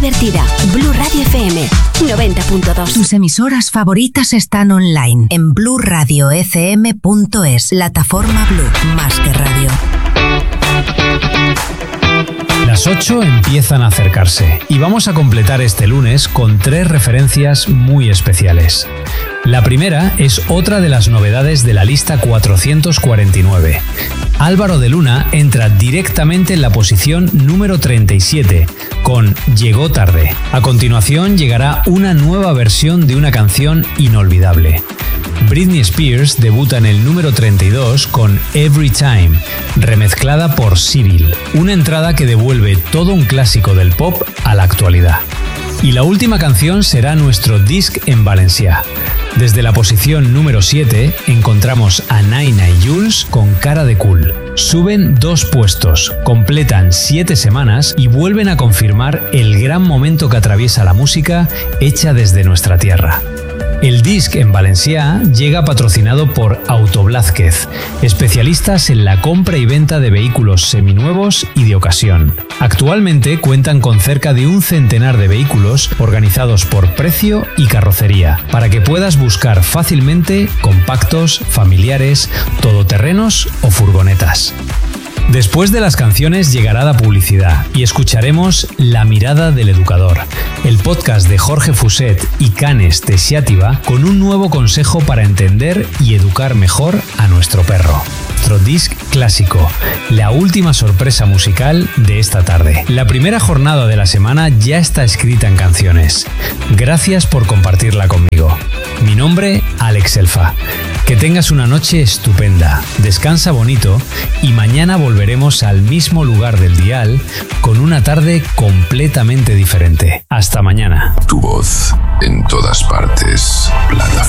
divertida. Blue Radio FM 90.2. Tus emisoras favoritas están online en blueradiofm.es. Plataforma Blue, más que radio. Las 8 empiezan a acercarse y vamos a completar este lunes con 3 referencias muy especiales. La primera es otra de las novedades de la lista 449. Álvaro de Luna entra directamente en la posición número 37 con Llegó tarde. A continuación llegará una nueva versión de una canción inolvidable. Britney Spears debuta en el número 32 con Every Time, remezclada por Cyril, una entrada que devuelve todo un clásico del pop a la actualidad. Y la última canción será nuestro disc en Valencià. Desde la posición número 7 encontramos a Naina y Jules con Cara de Cool. Suben 2 puestos, completan 7 semanas y vuelven a confirmar el gran momento que atraviesa la música hecha desde nuestra tierra. El disc en Valencià llega patrocinado por Autoblázquez, especialistas en la compra y venta de vehículos seminuevos y de ocasión. Actualmente cuentan con cerca de un centenar de vehículos organizados por precio y carrocería, para que puedas buscar fácilmente compactos, familiares, todoterrenos o furgonetas. Después de las canciones llegará la publicidad y escucharemos La mirada del educador, el podcast de Jorge Fuset y Canes Tessiativa con un nuevo consejo para entender y educar mejor a nuestro perro. Nuestro disc clásico, la última sorpresa musical de esta tarde. La primera jornada de la semana ya está escrita en canciones. Gracias por compartirla conmigo. Mi nombre, Alex Elfa. Que tengas una noche estupenda, descansa bonito y mañana volveremos al mismo lugar del dial con una tarde completamente diferente. Hasta mañana. Tu voz en todas partes. Plataforma.